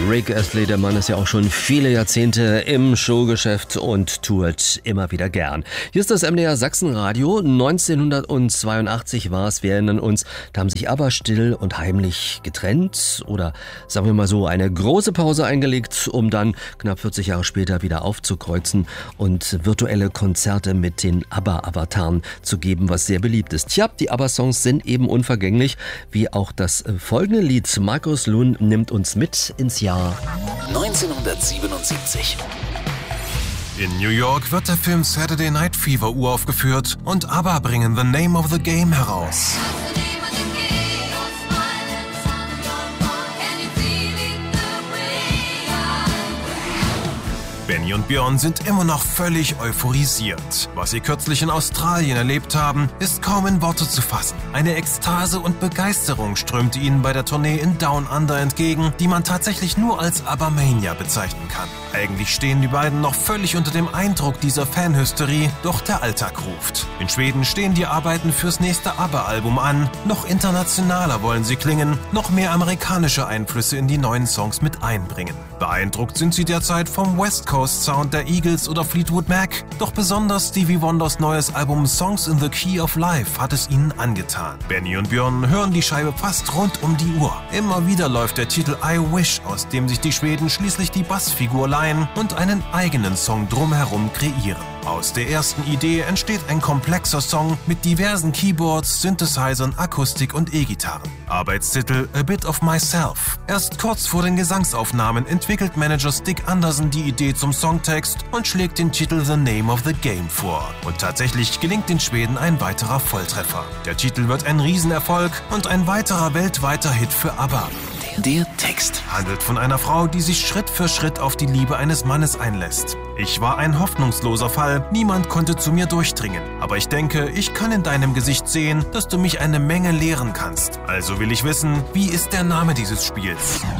Rick Astley, der Mann ist ja auch schon viele Jahrzehnte im Showgeschäft und tourt immer wieder gern. Hier ist das MDR Sachsenradio. 1982 war es, wir erinnern uns, da haben sich ABBA still und heimlich getrennt oder sagen wir mal so eine große Pause eingelegt, um dann knapp 40 Jahre später wieder aufzukreuzen und virtuelle Konzerte mit den ABBA-Avataren zu geben, was sehr beliebt ist. Tja, die ABBA-Songs sind eben unvergänglich, wie auch das folgende Lied. Markus Luhn nimmt uns mit ins Jahr 1977. In New York wird der Film Saturday Night Fever uraufgeführt und ABBA bringen The Name of the Game heraus. Benny und Björn sind immer noch völlig euphorisiert. Was sie kürzlich in Australien erlebt haben, ist kaum in Worte zu fassen. Eine Ekstase und Begeisterung strömte ihnen bei der Tournee in Down Under entgegen, die man tatsächlich nur als ABBA-Mania bezeichnen kann. Eigentlich stehen die beiden noch völlig unter dem Eindruck dieser Fanhysterie, doch der Alltag ruft. In Schweden stehen die Arbeiten fürs nächste ABBA-Album an. Noch internationaler wollen sie klingen, noch mehr amerikanische Einflüsse in die neuen Songs mit einbringen. Beeindruckt sind sie derzeit vom West Coast Sound der Eagles oder Fleetwood Mac, doch besonders Stevie Wonders neues Album Songs in the Key of Life hat es ihnen angetan. Benny und Björn hören die Scheibe fast rund um die Uhr. Immer wieder läuft der Titel I Wish, aus dem sich die Schweden schließlich die Bassfigur leihen und einen eigenen Song drumherum kreieren. Aus der ersten Idee entsteht ein komplexer Song mit diversen Keyboards, Synthesizern, Akustik und E-Gitarren. Arbeitstitel A Bit of Myself. Erst kurz vor den Gesangsaufnahmen entwickelt Manager Stick Anderson die Idee zum Songtext und schlägt den Titel The Name of the Game vor. Und tatsächlich gelingt den Schweden ein weiterer Volltreffer. Der Titel wird ein Riesenerfolg und ein weiterer weltweiter Hit für ABBA. Der Text handelt von einer Frau, die sich Schritt für Schritt auf die Liebe eines Mannes einlässt. Ich war ein hoffnungsloser Fall, niemand konnte zu mir durchdringen. Aber ich denke, ich kann in deinem Gesicht sehen, dass du mich eine Menge lehren kannst. Also will ich wissen, wie ist der Name dieses Spiels?